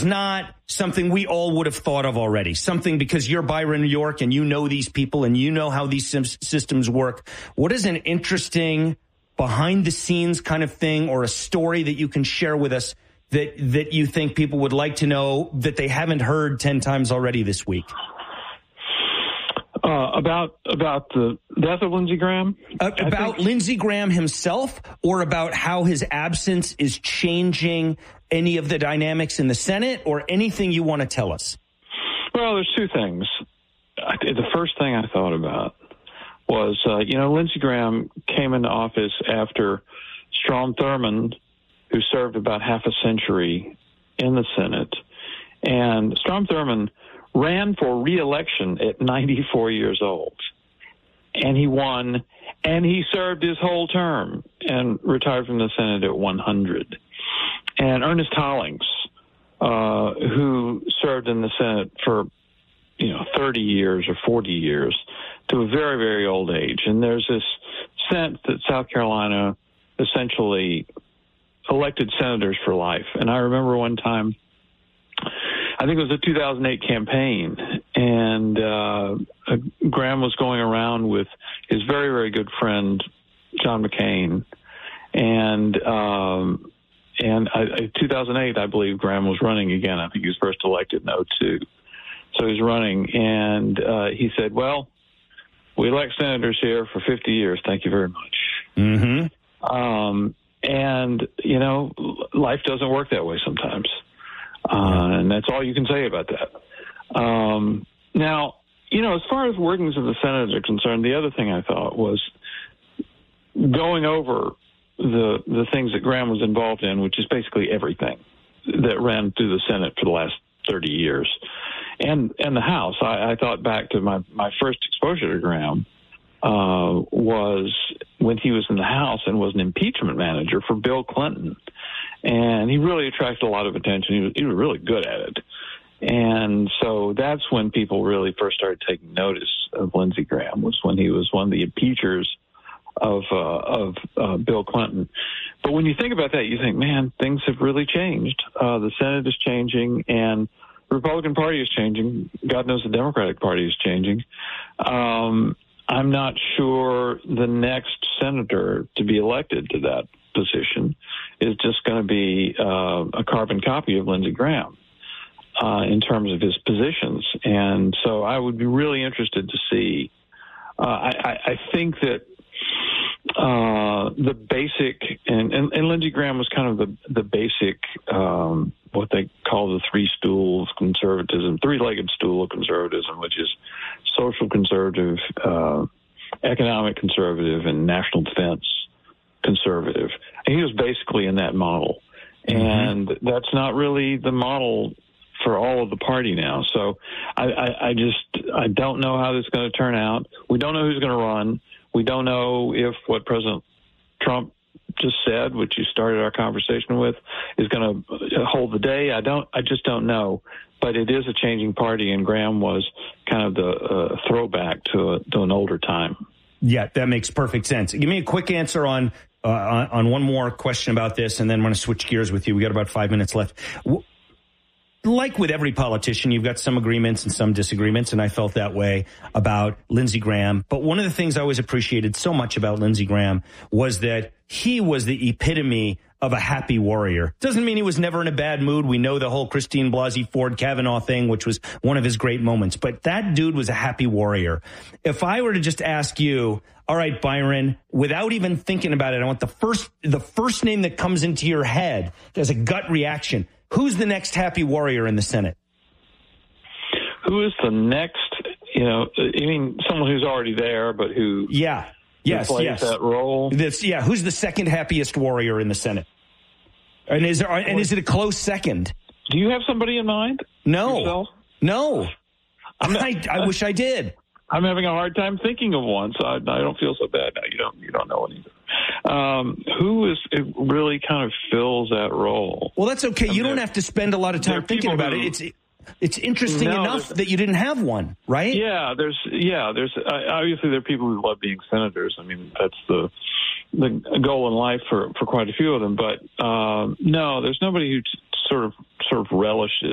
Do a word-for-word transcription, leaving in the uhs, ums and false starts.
is not something we all would have thought of already. Something because you're Byron York and you know these people and you know how these systems work. What is an interesting behind the scenes kind of thing or a story that you can share with us that that you think people would like to know that they haven't heard ten times already this week? Uh, about about the death of Lindsey Graham? Uh, about think... Lindsey Graham himself, or about how his absence is changing any of the dynamics in the Senate, or anything you want to tell us? Well, there's two things. I, the first thing I thought about was, uh, you know, Lindsey Graham came into office after Strom Thurmond, who served about half a century in the Senate, and Strom Thurmond ran for re-election at ninety-four years old, and he won, and he served his whole term and retired from the Senate at one hundred. And Ernest Hollings, uh, who served in the Senate for, you know, thirty years or forty years to a very, very old age. And there's this sense that South Carolina essentially elected senators for life. And I remember one time, I think it was the two thousand eight campaign, and uh, Graham was going around with his very, very good friend, John McCain. And um, and I, two thousand eight, I believe Graham was running again. I think he was first elected in oh two. So he was running, and uh, he said, well, we elect senators here for fifty years. Thank you very much. Mm-hmm. Um, and, you know, life doesn't work that way sometimes. Uh, and that's all you can say about that. Um, now, you know, as far as workings of the Senate are concerned, the other thing I thought was going over the the things that Graham was involved in, which is basically everything that ran through the Senate for the last thirty years. And and the House, I, I thought back to my, my first exposure to Graham uh, was when he was in the House and was an impeachment manager for Bill Clinton. And he really attracted a lot of attention. He was, he was really good at it. And so that's when people really first started taking notice of Lindsey Graham, was when he was one of the impeachers of uh, of uh, Bill Clinton. But when you think about that, you think, man, things have really changed. Uh, the Senate is changing, and the Republican Party is changing. God knows the Democratic Party is changing. Um, I'm not sure the next senator to be elected to that position is just going to be uh, a carbon copy of Lindsey Graham uh, in terms of his positions. And so I would be really interested to see. Uh, I, I think that uh, the basic, and, and, and Lindsey Graham was kind of the, the basic, um, what they call the three stools conservatism, three-legged stool of conservatism, which is social conservative, uh, economic conservative, and national defense conservative. And he was basically in that model. Mm-hmm. And that's not really the model for all of the party now. So I, I, I just, I don't know how this is going to turn out. We don't know who's going to run. We don't know if what President Trump just said, which you started our conversation with, is going to hold the day. I don't, I just don't know. But it is a changing party, and Graham was kind of the uh, throwback to, a, to an older time. Yeah, that makes perfect sense. Give me a quick answer on uh, on, on one more question about this, and then I'm going to switch gears with you. We got about five minutes left. Like with every politician, you've got some agreements and some disagreements, and I felt that way about Lindsey Graham. But one of the things I always appreciated so much about Lindsey Graham was that he was the epitome of a happy warrior. Doesn't mean he was never in a bad mood. We know the whole Christine Blasey Ford Kavanaugh thing, which was one of his great moments. But that dude was a happy warrior. If I were to just ask you, all right, Byron, without even thinking about it, I want the first the first name that comes into your head as a gut reaction. Who's the next happy warrior in the Senate? Who is the next, you know, I mean, someone who's already there, but who yeah, yes, plays yes. that role? That's, yeah, who's the second happiest warrior in the Senate? And is there, and is it a close second? Do you have somebody in mind? No, yourself? no. I, I wish I did. I'm having a hard time thinking of one, so I, I don't feel so bad now. You don't, you don't know one either. Um, who is it really kind of fills that role? Well, that's okay. I mean, you don't have to spend a lot of time thinking about who, it. It's it's interesting no, enough that you didn't have one, right? Yeah, there's yeah, there's uh, obviously there are people who love being senators. I mean, that's the the goal in life for, for quite a few of them. But um, no, there's nobody who t- sort of sort of relishes